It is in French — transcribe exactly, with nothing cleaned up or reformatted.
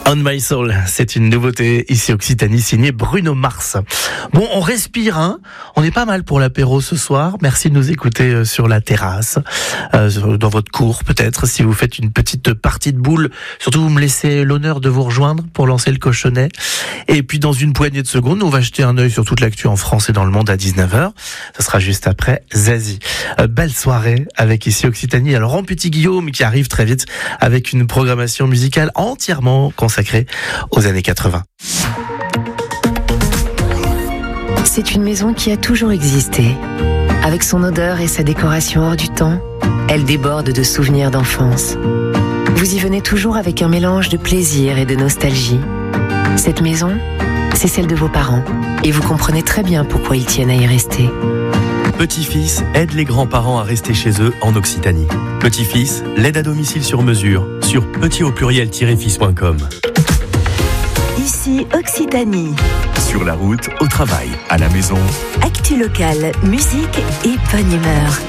On My Soul, c'est une nouveauté ici Occitanie, signée Bruno Mars. Bon, on respire, hein. On est pas mal pour l'apéro ce soir. Merci de nous écouter sur la terrasse, euh, dans votre cour peut-être, si vous faites une petite partie de boule. Surtout, vous me laissez l'honneur de vous rejoindre pour lancer le cochonnet. Et puis, dans une poignée de secondes, on va jeter un œil sur toute l'actu en France et dans le monde à dix-neuf heures. Ça sera juste après Zazie. Euh, belle soirée avec ici Occitanie. Alors, Laurent Petit-Guillaume qui arrive très vite avec une programmation musicale entièrement consacrée aux années quatre-vingts. C'est une maison qui a toujours existé. Avec son odeur et sa décoration hors du temps, elle déborde de souvenirs d'enfance. Vous y venez toujours avec un mélange de plaisir et de nostalgie. Cette maison, c'est celle de vos parents. Et vous comprenez très bien pourquoi ils tiennent à y rester. Petit-fils aide les grands-parents à rester chez eux en Occitanie. Petit-fils, l'aide à domicile sur mesure sur petit au pluriel tiret fils point com. Ici Occitanie. Sur la route, au travail, à la maison. Actu locale, musique et bonne humeur.